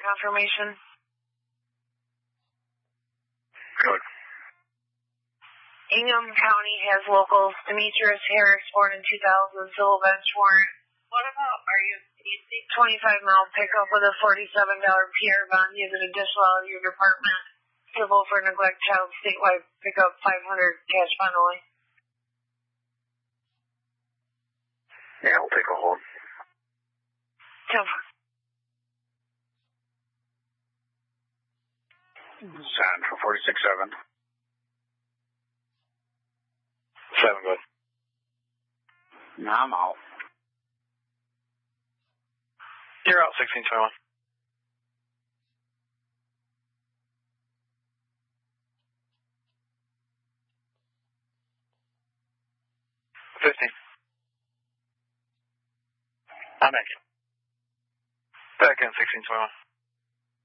confirmation. Good. Ingham County has locals Demetrius Harris, born in 2000, civil bench warrant. What about, are you 25-mile pickup with a $47 PR bond. He has an additional out of your department. Civil for neglect child statewide pickup 500 cash bond only. Yeah, we'll take a hold. 10. Sign for 46-7. 7 good. No, I'm out. You're out 1621. 15. I'm in. Back in 1621.